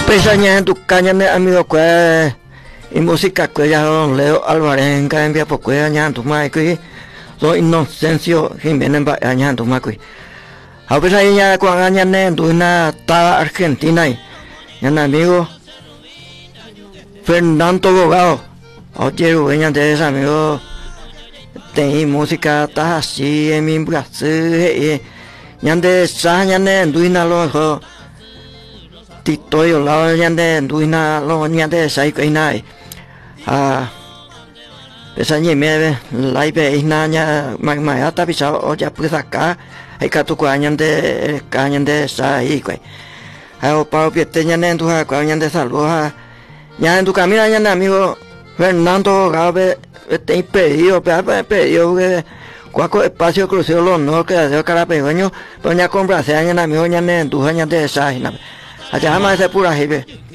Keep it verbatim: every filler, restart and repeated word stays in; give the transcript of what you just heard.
Pesaña en tu caña de amigo que y música que ya don Leo Álvarez en cambia porque añan tu mai que do Inocencio Jiménez añan tu mai que a pesar de ya cuando añan en tu na ta Argentina y ya amigo Fernando Bogado oye venía de ese amigo de música ta así en mi Brasil ya de esa ya en tu na lo Tito yo la ñande duina lo ñande sai kai nai a pesañe me laibe inaña mai mai ata bisa o ya pues acá hay que tu ñande ka ñande sai kai a pa piete ñande tu ha ka ñande salvo ha ya en tu camino ñande amigo Fernando Gabe te pedido pe pedido que cuaco espacio crucero lo no que de cara pequeño pues ya compra se ñande amigo ñande tu ñande sai allá más de pura jibe